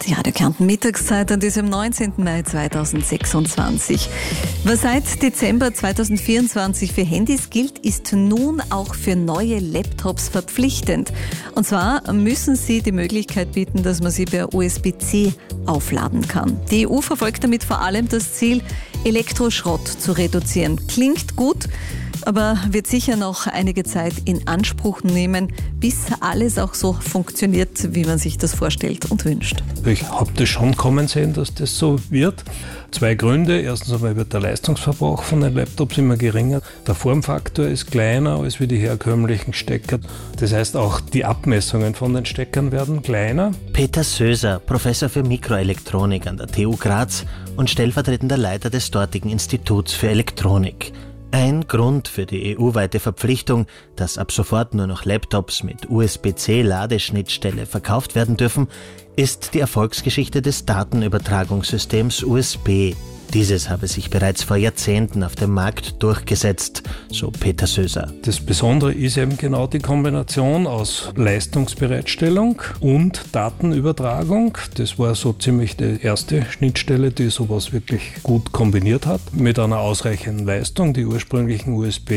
Die Radio Kärnten Mittagszeit an diesem 19. Mai 2026. Was seit Dezember 2024 für Handys gilt, ist nun auch für neue Laptops verpflichtend. Und zwar müssen sie die Möglichkeit bieten, dass man sie per USB-C aufladen kann. Die EU verfolgt damit vor allem das Ziel, Elektroschrott zu reduzieren. Klingt gut, aber wird sicher noch einige Zeit in Anspruch nehmen, bis alles auch so funktioniert, wie man sich das vorstellt und wünscht. Ich habe das schon kommen sehen, dass das so wird. 2 Gründe. Erstens einmal wird der Leistungsverbrauch von den Laptops immer geringer. Der Formfaktor ist kleiner als wie die herkömmlichen Stecker. Das heißt, auch die Abmessungen von den Steckern werden kleiner. Peter Söser, Professor für Mikroelektronik an der TU Graz und stellvertretender Leiter des dortigen Instituts für Elektronik. Ein Grund für die EU-weite Verpflichtung, dass ab sofort nur noch Laptops mit USB-C-Ladeschnittstelle verkauft werden dürfen, ist die Erfolgsgeschichte des Datenübertragungssystems USB. Dieses habe sich bereits vor Jahrzehnten auf dem Markt durchgesetzt, so Peter Söser. Das Besondere ist eben genau die Kombination aus Leistungsbereitstellung und Datenübertragung. Das war so ziemlich die erste Schnittstelle, die sowas wirklich gut kombiniert hat. Mit einer ausreichenden Leistung. Die ursprünglichen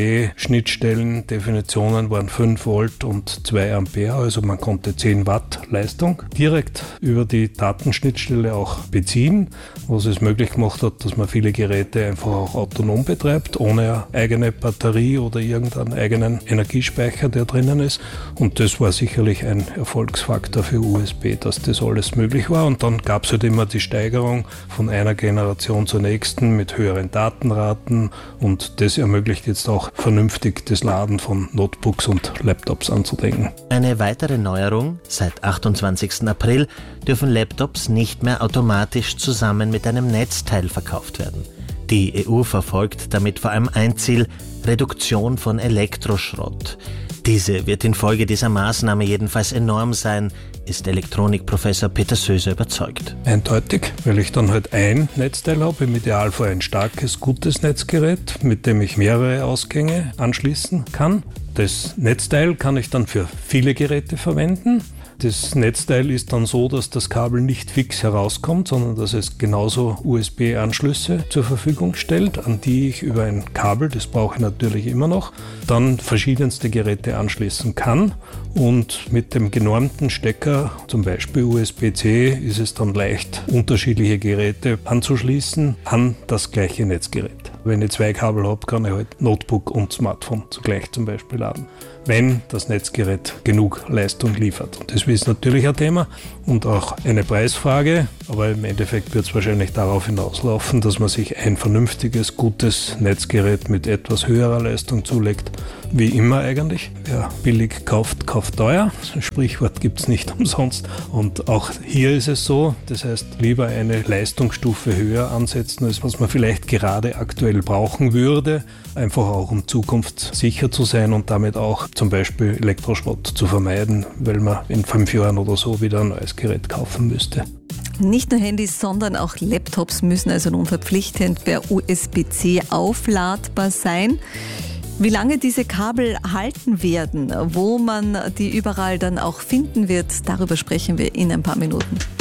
USB-Schnittstellen-Definitionen waren 5 Volt und 2 Ampere, also man konnte 10 Watt Leistung direkt über die Datenschnittstelle auch beziehen, was es möglich gemacht hat, dass man viele Geräte einfach auch autonom betreibt, ohne eine eigene Batterie oder irgendeinen eigenen Energiespeicher, der drinnen ist. Und das war sicherlich ein Erfolgsfaktor für USB, dass das alles möglich war. Und dann gab es halt immer die Steigerung von einer Generation zur nächsten mit höheren Datenraten. Und das ermöglicht jetzt auch vernünftig das Laden von Notebooks und Laptops anzudenken. Eine weitere Neuerung: Seit 28. April dürfen Laptops nicht mehr automatisch zusammen mit einem Netzteil verkauft werden. Die EU verfolgt damit vor allem ein Ziel: Reduktion von Elektroschrott. Diese wird infolge dieser Maßnahme jedenfalls enorm sein, ist Elektronikprofessor Peter Söser überzeugt. Eindeutig, weil ich dann halt ein Netzteil habe, im Idealfall ein starkes, gutes Netzgerät, mit dem ich mehrere Ausgänge anschließen kann. Das Netzteil kann ich dann für viele Geräte verwenden. Das Netzteil ist dann so, dass das Kabel nicht fix herauskommt, sondern dass es genauso USB-Anschlüsse zur Verfügung stellt, an die ich über ein Kabel, das brauche ich natürlich immer noch, dann verschiedenste Geräte anschließen kann. Und mit dem genormten Stecker, zum Beispiel USB-C, ist es dann leicht, unterschiedliche Geräte anzuschließen an das gleiche Netzgerät. Wenn ich 2 Kabel habe, kann ich halt Notebook und Smartphone zugleich zum Beispiel laden, wenn das Netzgerät genug Leistung liefert. Das ist natürlich ein Thema und auch eine Preisfrage, aber im Endeffekt wird es wahrscheinlich darauf hinauslaufen, dass man sich ein vernünftiges, gutes Netzgerät mit etwas höherer Leistung zulegt, wie immer eigentlich. Wer billig kauft, kauft teuer. Das Sprichwort gibt es nicht umsonst. Und auch hier ist es so, das heißt, lieber eine Leistungsstufe höher ansetzen, als was man vielleicht gerade aktuell brauchen würde, einfach auch um zukunftssicher zu sein und damit auch zum Beispiel Elektroschrott zu vermeiden, weil man in 5 Jahren oder so wieder ein neues Gerät kaufen müsste. Nicht nur Handys, sondern auch Laptops müssen also nun verpflichtend per USB-C aufladbar sein. Wie lange diese Kabel halten werden, wo man die überall dann auch finden wird, darüber sprechen wir in ein paar Minuten.